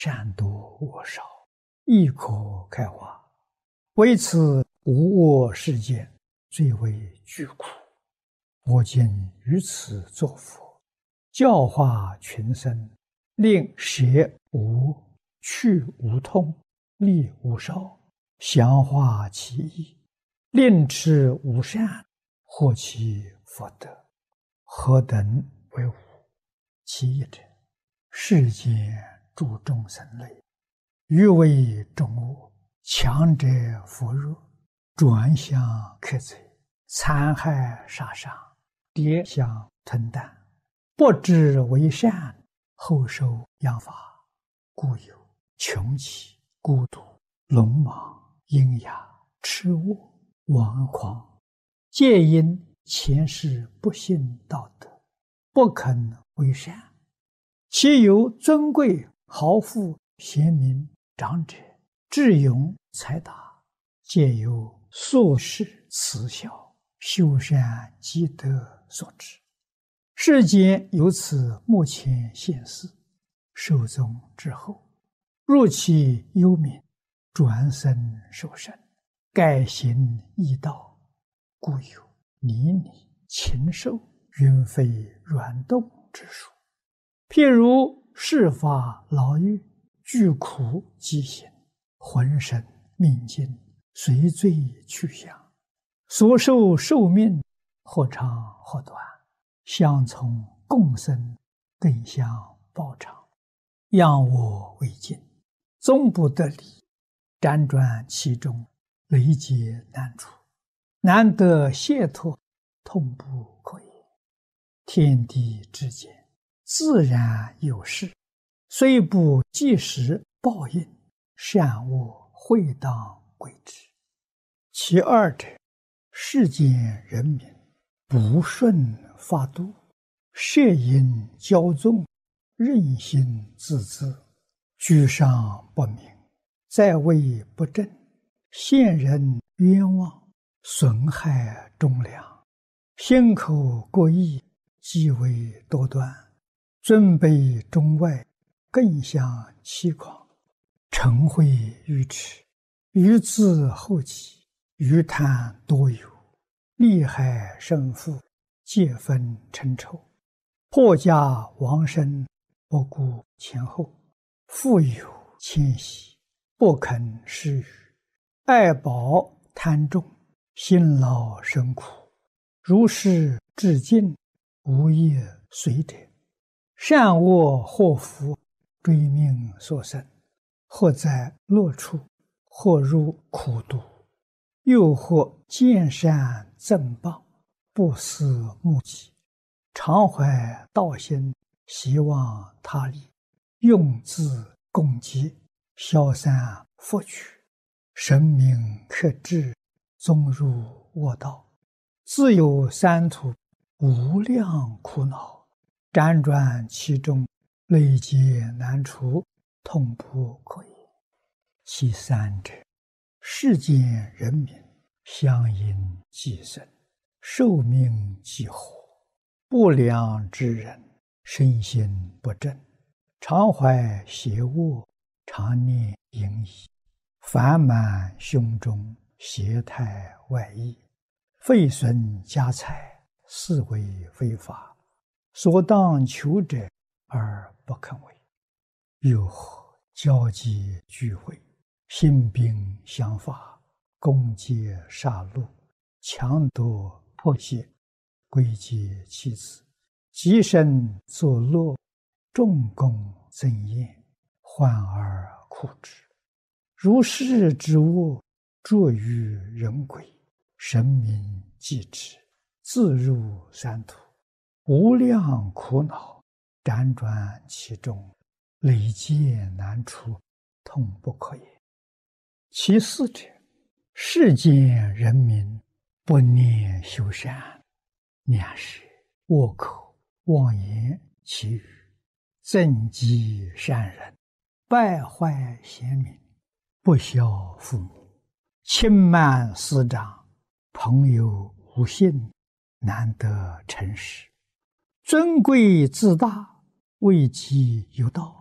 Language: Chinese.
善多恶少，亦可开化。为此无我世界，最为具苦。我今于此作佛，教化群生，令舍无、去无痛，利无少，详化其意，令持无善，获其福德。何等为无？其一者，世间诸众生类，欲为众恶，强者扶弱，转向克贼，残害杀伤，跌相吞啖，不知为善，后受殃罚，故有穷奇、孤独、鲁莽、阴哑、痴误、顽狂，皆因前世不信道德，不肯为善。其由尊贵豪富贤明长者智勇才达，皆由宿世慈孝修善积德所致。世间由此目前现世，寿终之后，入其幽冥，转生受生，改行异道，故有泥泞、禽兽、云飞软动之术。譬如世法牢狱，具苦疾行，浑身命尽，随罪去向，所受寿命或长或短，相从共生，更相报偿，仰我为镜，终不得离，辗转其中，累劫难除，难得解脱，痛不可言。天地之间，自然有事，虽不即时报应，善恶会当归之。其二者，世间人民不顺法度，摄引骄纵，任性自恣，居上不明，在位不正，陷人冤枉，损害忠良，心口过意，极为多端，尊卑中外，更相欺诳，嗔恚愚痴，愚自后己，愚贪多有，利害胜负，皆分称仇，破家亡身，不顾前后，富有谦息，不肯施予，爱宝贪重，辛劳生苦，如是至尽，无业随者，善恶祸福，追命所生，或在乐处，或入苦毒，又或见善赠报，不思目己，常怀道心，希望他利，用自共济，消散福取，神明克制，终入恶道，自有三途，无量苦恼，辗转其中，累劫难除，痛不可言。其三者，世间人民相因寄生，寿命既活，不良之人，身心不正，常怀邪恶，常念淫逸，烦满胸中，邪态外溢，废损家财，是为非法，所当求者而不肯为。又或交际聚会，兴兵相伐，攻击杀戮，强夺迫胁，归结妻子，极身作乐，众功增宴，患而苦之。如是之恶，著于人鬼，神明继之，自入三途，无量苦恼，辗转其中，累劫难除，痛不可言。其四者，世间人民不念修善，两舌恶口妄言其语，憎嫉善人，败坏贤明，不孝父母，轻慢师长，朋友无信，难得诚实，尊贵自大，位极有道，